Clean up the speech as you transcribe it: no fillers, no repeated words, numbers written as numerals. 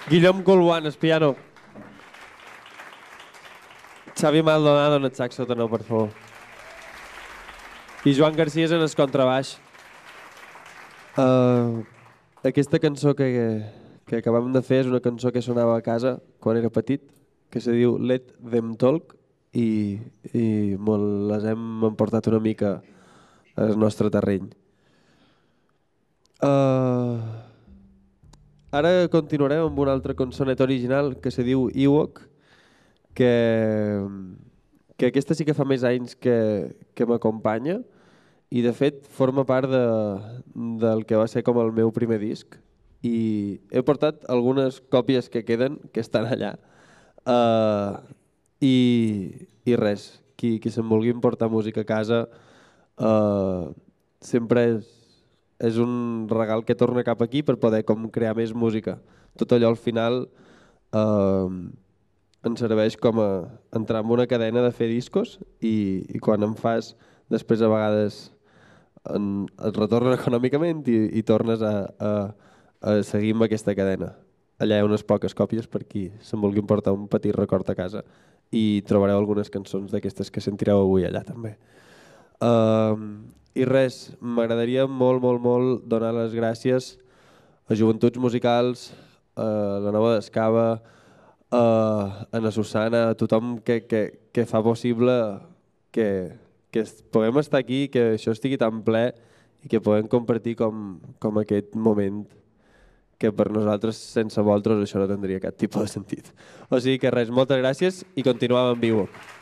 Guillem Colbuan, el piano. Xavi Maldonado en el saxo tenor, per favor. I Joan García en el contrabaix. Aquesta cançó que acabem de fer és una cançó que sonava a casa quan era petit, que se diu Let Them Talk i les hem emportat una mica al nostre terreny. Ara continuarem amb una altra cançonet original que se diu Ewok, que aquesta sí que fa més anys que m'acompanya i de fet forma part del que va ser com el meu primer disc i he portat algunes còpies que queden, que estan allà, i res, qui se'n vulgui portar música a casa sempre és un regal que torna cap aquí per poder com crear més música. Tot allò al final ens serveix com a entrar en una cadena de fer discos i quan en fas després a vegades et retornen econòmicament i tornes a seguir amb aquesta cadena. Allà hi ha unes poques còpies per qui se'n vulguin portar un petit record a casa i trobareu algunes cançons d'aquestes que sentireu avui allà també. I res, m'agradaria molt donar les gràcies a Joventuts Musicals, a la Nova d'Escava, a na Susana, a tothom que fa possible que puguem estar aquí, que això estigui tan ple i que puguem compartir com aquest moment que per nosaltres sense vosaltres això no tindria cap tipus de sentit. O sigui que res, moltes gràcies i continuem en viu.